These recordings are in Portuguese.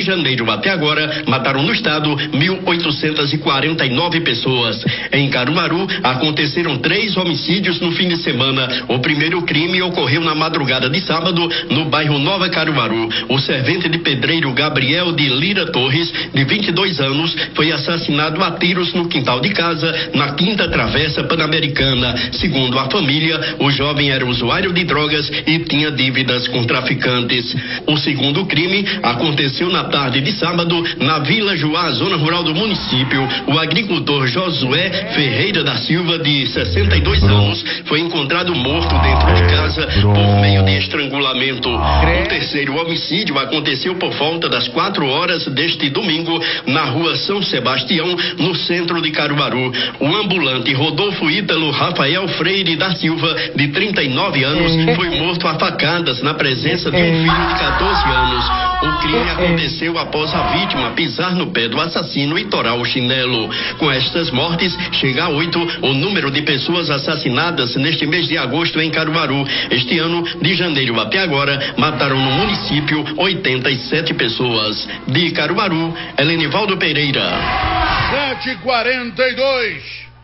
janeiro até agora, mataram no estado 1.849 pessoas. Em Caruaru, aconteceram 3 homicídios no fim de semana. O primeiro crime ocorreu na madrugada de sábado, no bairro Nova Caruaru. O servente de pedreiro Gabriel de Lira Torres, de 22 anos, foi assassinado a tiros no quintal de casa, na Quinta Travessa Pan-Americana. Segundo a família, o jovem era usuário de drogas e tinha dívidas com traficantes. O segundo crime aconteceu na tarde de sábado, na Vila Juá, zona rural do município. O agricultor Josué Ferreira da Silva, de 62 anos, foi encontrado morto dentro de casa por meio de estrangulamento. O terceiro homicídio aconteceu por volta das 4 horas deste domingo, na rua São Sebastião, no centro de Caruaru. O ambulante Rodolfo Ítalo Rafael Freire da Silva, de 39 anos, foi morto a facadas na presença de um filho de 14 anos. O crime aconteceu após a vítima pisar no pé do assassino e torar o chinelo. Com estas mortes, chega a 8 o número de pessoas assassinadas neste mês de agosto em Caruaru. Este ano, de janeiro até agora, mataram no município 87 pessoas. De Caruaru, Helenivaldo Pereira. 7h42.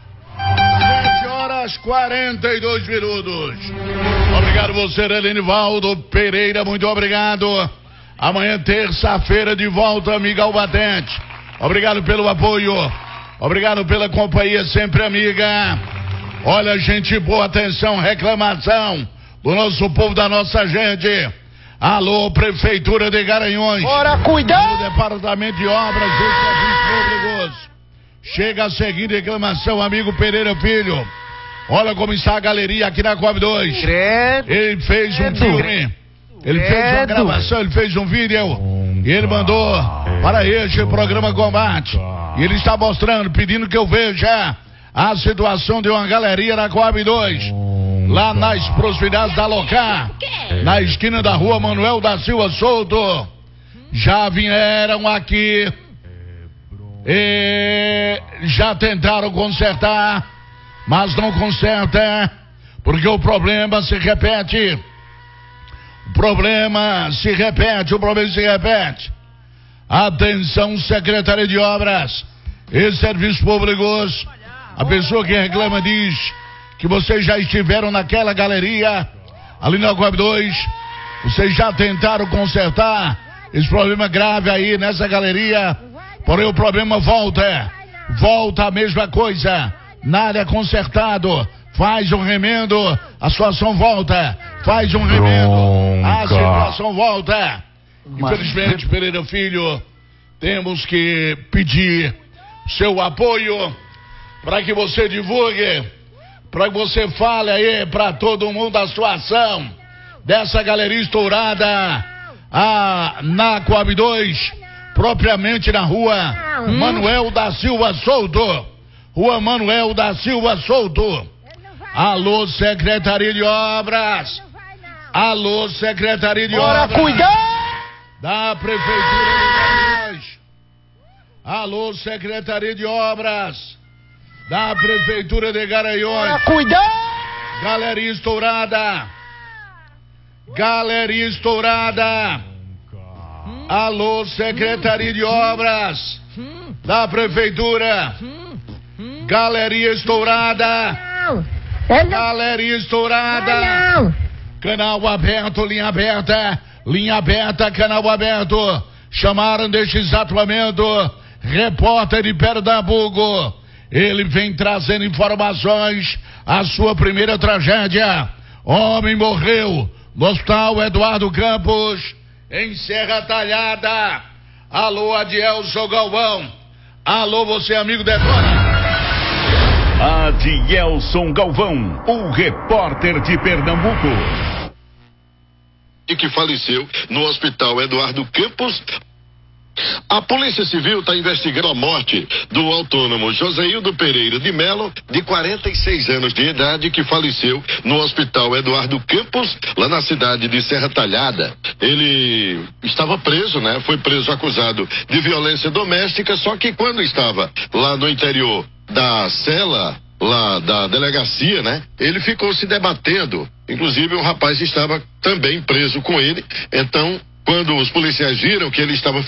7h42. Obrigado você, Helenivaldo Pereira, muito obrigado. Amanhã, terça-feira, de volta, Miguel Batente. Obrigado pelo apoio, obrigado pela companhia sempre amiga. Olha, gente boa, atenção, reclamação do nosso povo, da nossa gente. Alô, Prefeitura de Garanhuns. Bora cuidar! No Departamento de Obras e Serviços Públicos. Chega a seguinte reclamação, amigo Pereira Filho. Olha como está a galeria aqui na Coab 2. Ele fez um filme, ele fez uma gravação, ele fez um vídeo e ele mandou para este programa Combate. E ele está mostrando, pedindo que eu veja a situação de uma galeria na Coab 2, lá nas proximidades da Locar, na esquina da rua Manuel da Silva Souto. Já vieram aqui e já tentaram consertar, mas não conserta, porque o problema se repete. O problema se repete. Atenção, Secretaria de Obras e Serviços Públicos. A pessoa que reclama diz que vocês já estiveram naquela galeria, ali na Coab 2, vocês já tentaram consertar esse problema grave aí nessa galeria, porém o problema volta a mesma coisa, nada é consertado. Faz um remendo, a situação volta. Faz um remendo, a situação volta. Infelizmente, Pereira Filho, temos que pedir seu apoio para que você divulgue, para que você fale aí para todo mundo a situação dessa galeria estourada na Coab 2, propriamente na rua Manuel da Silva Souto. Rua Manuel da Silva Souto. Alô, Secretaria de Obras. Alô, Secretaria de Obras. Bora cuidar! Da Prefeitura de Garanhuns. Alô, Secretaria de Obras da Prefeitura de Garanhuns. Bora cuidar! Galeria estourada. Alô, Secretaria de Obras da Prefeitura. Galeria estourada. Canal aberto, linha aberta, canal aberto. Chamaram neste exato momento repórter de Pernambuco. Ele vem trazendo informações. A sua primeira tragédia: homem morreu no Hospital Eduardo Campos, em Serra Talhada. Alô, Adielson Galvão. Alô, você, amigo Detona. Adielson Galvão, o repórter de Pernambuco. E que faleceu no Hospital Eduardo Campos. A Polícia Civil está investigando a morte do autônomo Joséildo Pereira de Melo, de 46 anos de idade, que faleceu no Hospital Eduardo Campos, lá na cidade de Serra Talhada. Ele estava preso, né? Foi preso acusado de violência doméstica, só que quando estava lá no interior da cela, lá da delegacia, né? Ele ficou se debatendo. Inclusive, um rapaz estava também preso com ele. Então, quando os policiais viram que ele estava